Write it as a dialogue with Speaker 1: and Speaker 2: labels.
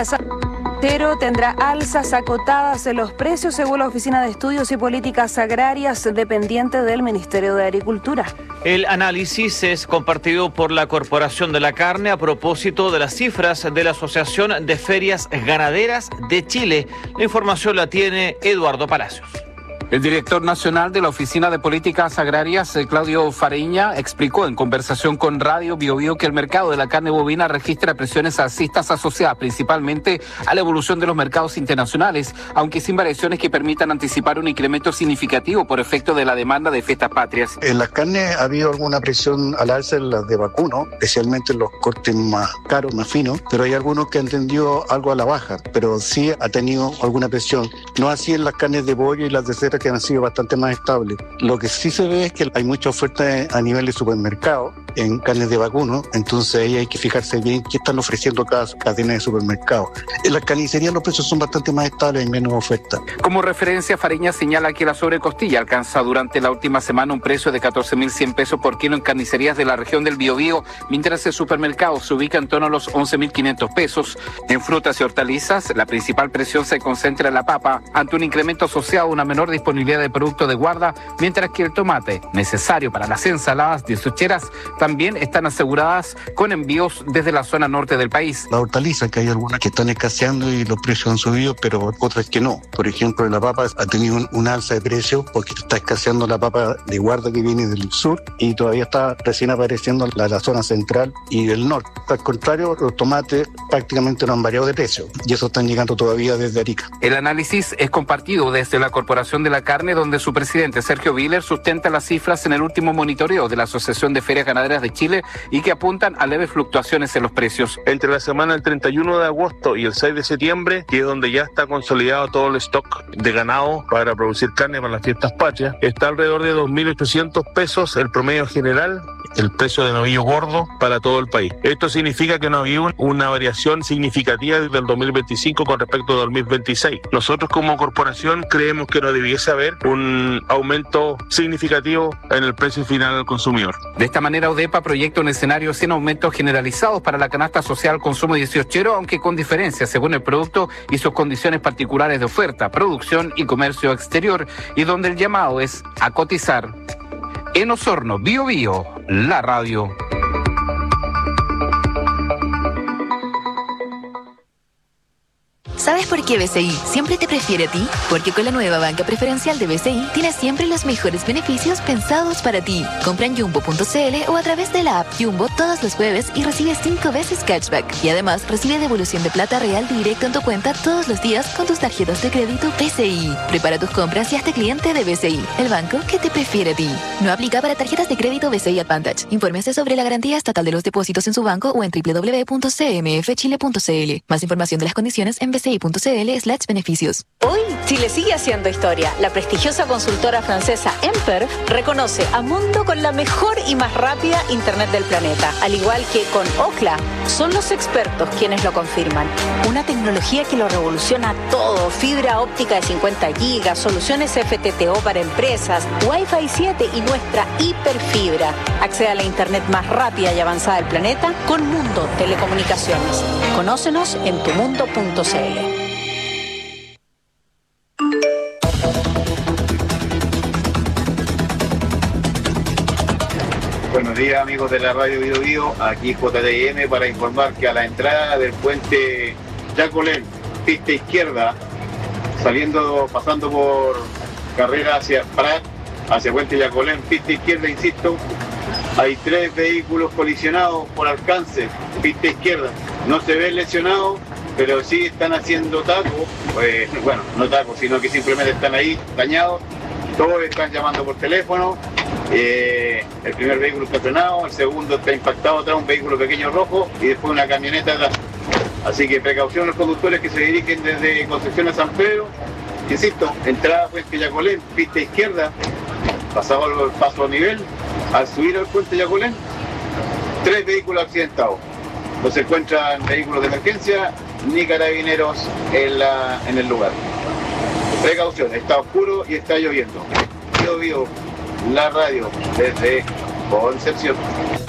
Speaker 1: días. Pero tendrá alzas acotadas en los precios según la Oficina de Estudios y Políticas Agrarias dependiente del Ministerio de Agricultura.
Speaker 2: El análisis es compartido por la Corporación de la Carne a propósito de las cifras de la Asociación de Ferias Ganaderas de Chile. La información la tiene Eduardo Palacios.
Speaker 3: El director nacional de la Oficina de Políticas Agrarias, Claudio Fariña, explicó en conversación con Radio Biobío que el mercado de la carne bovina registra presiones alcistas asociadas principalmente a la evolución de los mercados internacionales, aunque sin variaciones que permitan anticipar un incremento significativo por efecto de la demanda de fiestas patrias.
Speaker 4: En las carnes ha habido alguna presión al alza en las de vacuno, especialmente en los cortes más caros, más finos, pero hay algunos que han tendido algo a la baja, pero sí ha tenido alguna presión. No así en las carnes de pollo y las de cerdo, que han sido bastante más estables. Lo que sí se ve es que hay mucha oferta a nivel de supermercado en carnes de vacuno, entonces ahí hay que fijarse bien qué están ofreciendo cada cadena de supermercado. En las carnicerías los precios son bastante más estables y menos oferta.
Speaker 3: Como referencia, Fariña señala que la sobrecostilla alcanza durante la última semana un precio de 14.100 pesos por kilo en carnicerías de la región del Biobío, mientras el supermercado se ubica en torno a los 11.500 pesos. En frutas y hortalizas, la principal presión se concentra en la papa, ante un incremento asociado a una menor disponibilidad de productos de guarda, mientras que el tomate, necesario para las ensaladas diezucheras, también están aseguradas con envíos desde la zona norte del país.
Speaker 4: La hortaliza, que hay algunas que están escaseando y los precios han subido, pero otras que no. Por ejemplo, la papa ha tenido un alza de precio porque está escaseando la papa de guarda que viene del sur y todavía está recién apareciendo la zona central y del norte. Al contrario, los tomates prácticamente no han variado de precio y eso están llegando todavía desde Arica.
Speaker 3: El análisis es compartido desde la Corporación de la Carne, donde su presidente Sergio Willer sustenta las cifras en el último monitoreo de la Asociación de Ferias Ganaderas de Chile y que apuntan a leves fluctuaciones en los precios.
Speaker 5: Entre la semana del 31 de agosto y el 6 de septiembre, que es donde ya está consolidado todo el stock de ganado para producir carne para las fiestas patrias, está alrededor de 2.800 pesos el promedio general, el precio de novillo gordo para todo el país. Esto significa que no había una variación significativa desde el 2025 con respecto al 2026. Nosotros como corporación creemos que no debiese haber un aumento significativo en el precio final al consumidor.
Speaker 3: De esta manera, ODEPA proyecta un escenario sin aumentos generalizados para la canasta social consumo 18, aunque con diferencias según el producto y sus condiciones particulares de oferta, producción y comercio exterior, y donde el llamado es a cotizar. En Osorno, Biobío, la radio.
Speaker 6: ¿Sabes por qué BCI siempre te prefiere a ti? Porque con la nueva banca preferencial de BCI tienes siempre los mejores beneficios pensados para ti. Compra en Jumbo.cl o a través de la app Jumbo todos los jueves y recibe 5 veces cashback. Y además recibe devolución de plata real directo en tu cuenta todos los días con tus tarjetas de crédito BCI. Prepara tus compras y hazte cliente de BCI, el banco que te prefiere a ti. No aplica para tarjetas de crédito BCI Advantage. Infórmese sobre la garantía estatal de los depósitos en su banco o en www.cmfchile.cl. Más información de las condiciones en bci.cl/beneficios.
Speaker 7: Hoy, Chile sigue haciendo historia. La prestigiosa consultora francesa Emper reconoce a Mundo con la mejor y más rápida internet del planeta. Al igual que con Ookla, son los expertos quienes lo confirman. Una tecnología que lo revoluciona todo. Fibra óptica de 50 gigas, soluciones FTTO para empresas, Wi-Fi 7 y nuestra hiperfibra. Accede a la internet más rápida y avanzada del planeta con Mundo Telecomunicaciones. Conócenos en tumundo.cl.
Speaker 8: Buenos días, amigos de la Radio Biobío, aquí JDM para informar que a la entrada del puente Yacolén, pista izquierda, pasando por carrera hacia Prat, hacia puente Yacolén, pista izquierda, insisto, hay 3 vehículos colisionados por alcance, pista izquierda, no se ven lesionados, pero sí están haciendo tacos, bueno, no tacos, sino que simplemente están ahí dañados, todos están llamando por teléfono. El primer vehículo está frenado, el segundo está impactado atrás, un vehículo pequeño rojo y después una camioneta atrás. Así que precaución a los conductores que se dirigen desde Concepción a San Pedro. Insisto, entrada Puente Yacolén, pista izquierda, pasado el paso a nivel, al subir al Puente Yacolén, 3 vehículos accidentados. No se encuentran vehículos de emergencia ni carabineros en el lugar. Precaución, está oscuro y está lloviendo. Biobío, la radio desde Concepción.